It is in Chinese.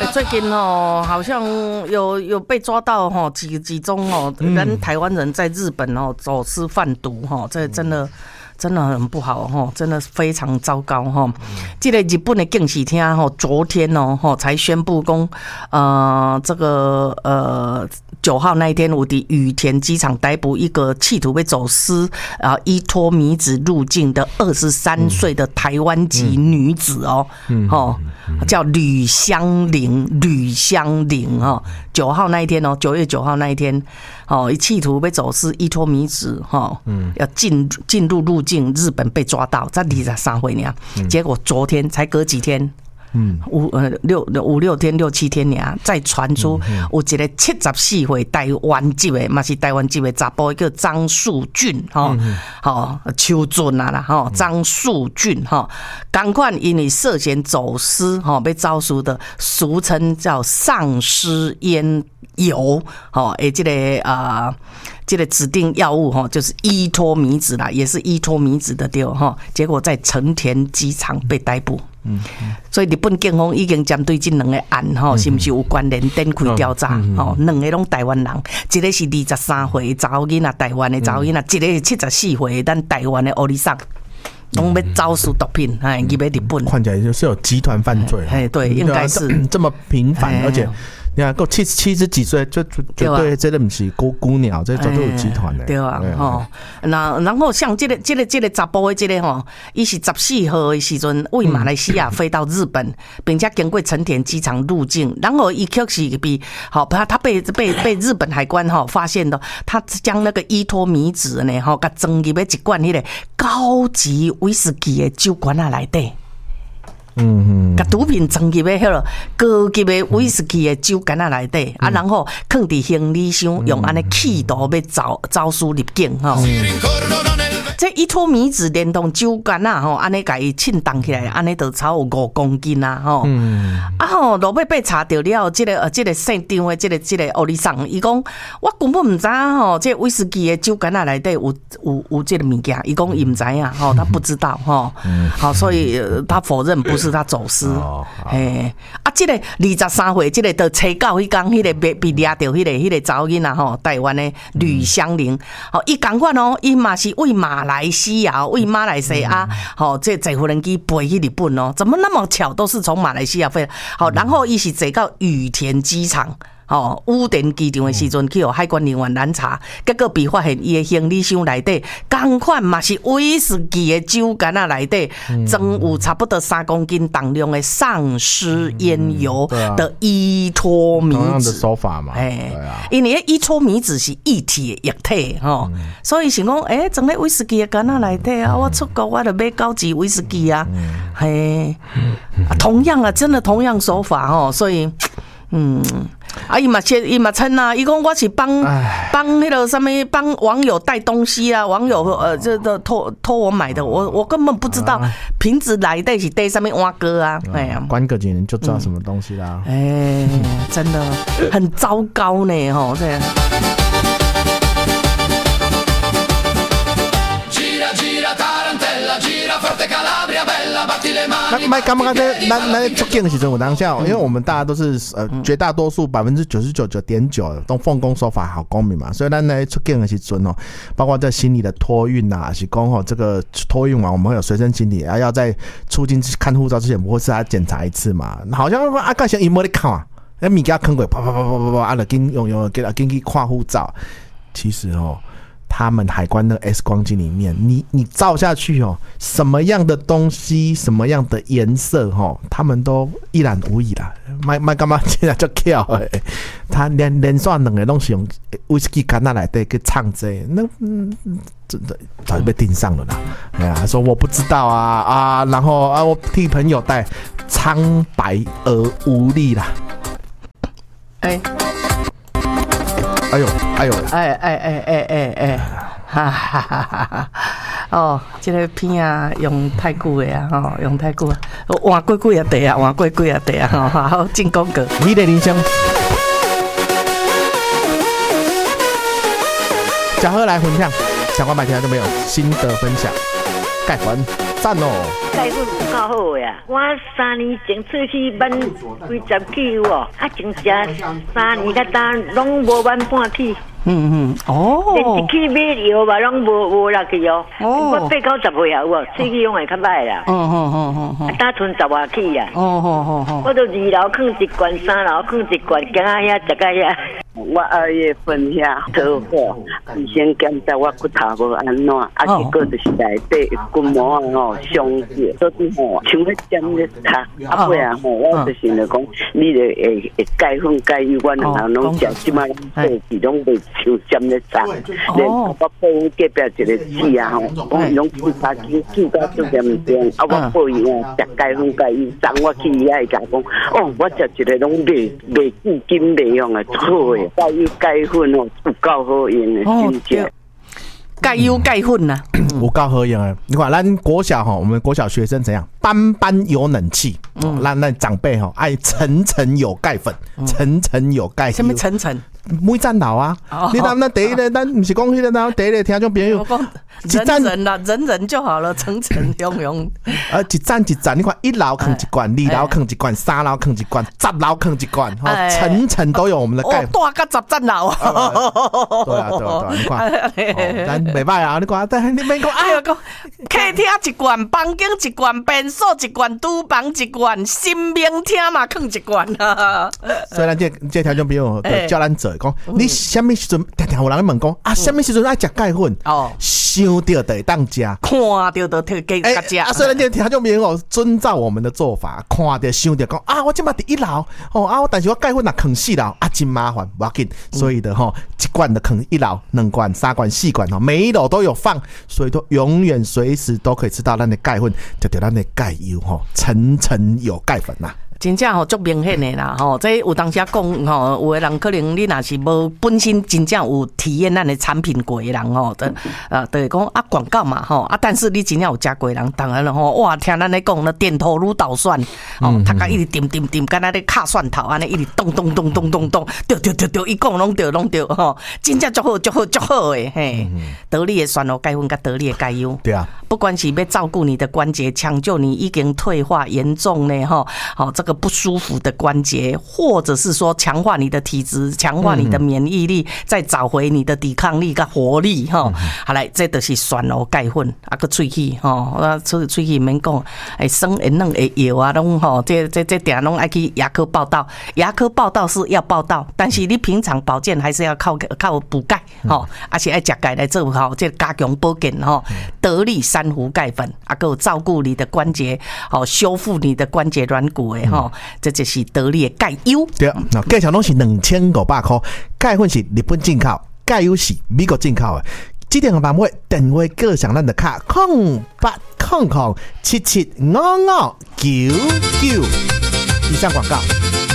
最近好像有被抓到几宗咱台湾人在日本走私贩毒这真的很不好真的非常糟糕这个日本的警视厅昨天才宣布这个9号那一天有在羽田机场逮捕一个企图被走私依托米子入境的23岁的台湾籍女子叫吕香玲9号那一天9月9号那一天企图被走私依托米子要进入入境日本被抓到，才23岁呢，结果昨天才隔几天。5-6天6-7天尔，再传出有一个74岁台湾籍的，嘛是台湾籍的查甫叫张树俊邱俊啊啦张树俊同款因为涉嫌走私被招诉的，俗称叫丧尸烟油这个指定药物就是依托米子啦，也是依托米子的对结果在成田机场被逮捕。所以日本警方已经针对这两个案是不是有关联展开调查两个拢台湾人，一个是23岁查某囡仔台湾的查某囡仔，一个是74岁咱台湾的欧里桑，拢要招数毒品入去日本， 看起来就是有集团犯罪对，应该是这么频繁而且你看，够70几岁，就绝对这个不是孤鸟，这绝对有集团的。 对啊，然后像这个查甫的这个伊是14号的时阵，为马来西亚飞到日本，并且经过成田机场入境，然后伊确实他被日本海关发现的，他将那个依托米子呢甲装入一罐迄个高级威士忌的酒罐内底。把毒品装入去迄落高级的威士忌的酒罐内底然后放伫行李箱，用安尼企图要招输入境这依托米子连同酒罐安尼甲伊称重起来，安尼就超有5公斤落尾被查到了这个现场的这个欧里桑，伊讲我根本唔知这威士忌的酒罐内底有这个物件，伊讲伊唔知他不知道所以他否认不是他走私这个23岁这个就找到迄天迄个被抓到迄个查某囡仔台湾的吕香玲伊同款伊嘛是为马来西亚这坐无人机飞去日本怎么那么巧都是从马来西亚飞然后伊是坐到羽田机场羽田机场的时阵去海关人员拦查，结果被发现伊的行李箱内底同款嘛是威士忌的酒罐内底装有差不多3公斤重量的丧尸烟油的依托米子。同样的手法嘛， 因为依托米子是液体的液体所以想讲装在威士忌的罐内底我出国我就买高级威士忌同样真的同样手法所以伊嘛称伊讲我是帮那个什么帮网友带东西网友这托我买的，我根本不知道瓶子内底是带什么碗糕关个几年就知道什么东西啦。 真的很糟糕呢这样。 那刚刚咱出境的时阵有当下因为我们大家都是绝大多数99.9%都奉公守法好公民嘛，所以咱在出境的时阵包括在行李的托运还是讲这个托运完我们会有随身行李要在出境看护照之前不会是要检查一次嘛，好像刚才伊没在看那米给他坑过啪就紧去看护照，其实他们海关的 X 光机里面，你照下去什么样的东西，什么样的颜色他们都一览无遗啦。卖干嘛现在就巧他连续两个都是用威士忌干那来对去唱这，那真的早就被盯上了啦。他说我不知道然后我替朋友带，苍白而无力啦。哎呦！哈哈哈！ 这个片用太久的用太久换过几啊地换过几啊地好进广告。 你的人生，小何来分享，相关买起来都没有新的分享，盖粉。 赞哦！ 钙粉有够好呀！我3年前出去慢几10起有哦，真正3年甲单拢无慢半起。连一起买药吧，拢无落去哦。我8、9、10岁啊，有哦，出去拢会较歹啦。打剩10外起啊。我都2楼放一罐，3楼放一罐，行啊遐，食到遐。 我2月份遐车祸，医生检查我骨头无安怎，结果就是内底筋膜啊伤着，所以像要针咧插，尾我就是来讲，你就会钙粉钙油，我两人拢食，即摆对是拢袂像针咧插，连我抱隔壁一个姊啊我拢去查筋到足严重，我抱伊食钙粉钙油，送我去遐甲讲，我食一个拢袂记金袂用啊，错诶。钙油钙粉有够好用的，真正。 钙油钙粉呐， 有够好用的。你看，咱国小我们国小学生怎样？班班有冷气，咱长辈爱层层有钙粉，层层有钙油。 什么层层？ 每站老啊！你那第一个，咱不是讲迄个，第一个听众朋友， 人啦，人就好了，层层拥拥。 一站一站，你看1楼放一罐，2楼放一罐，3楼放一罐，10楼放一罐，层层都有我们的钙。 大个10站楼。 对啊，你看，咱袂歹啊！你看，但你免讲， 哎呦，客厅一罐，房间一罐，便所一罐，厨房一罐，新明厅嘛放一罐啊。 所以咱这听众朋友叫咱做。讲你什么时阵？常常有人问讲什么时阵爱食钙粉？想到就会当食， 看到就特加食。 所以咱这听众朋友遵照我们的做法，看到想到讲我即马伫1楼但是我钙粉若放4楼真麻烦，不要紧。所以的一罐的放1楼，2罐、3罐、4罐每一楼都有放，所以都永远随时都可以吃到咱的钙粉，就咱的钙油层层有钙粉呐。 真正足明显的啦，这有当时讲有的人可能你若是无本身真正有体验咱的产品过的人就是讲广告嘛但是你真正有食过的人，当然了哇，听咱咧讲，点头如捣蒜他甲一直点，敢若咧敲蒜头安尼，一直咚，对，伊讲拢对真正足好的嘿，得力的酸露钙粉甲得力的钙油， 对啊， 不管是要照顾你的关节，抢救你已经退化严重呢这个不舒服的关节，或者是说强化你的体质，强化你的免疫力，再找回你的抵抗力跟活力好来，这就是酸露钙粉个喙齿喙齿免讲酸会软的药啊，拢这定拢爱去牙科报道。牙科报道是要报道，但是你平常保健还是要靠补钙而且爱食钙来做这加强保健得力珊瑚钙粉还有照顾你的关节修复你的关节软骨的这就是得力的钙油。 对，那价钱拢是2500块，钙粉是日本进口，钙油是美国进口的。这电话版位电话各上咱的卡0800775599。以上广告。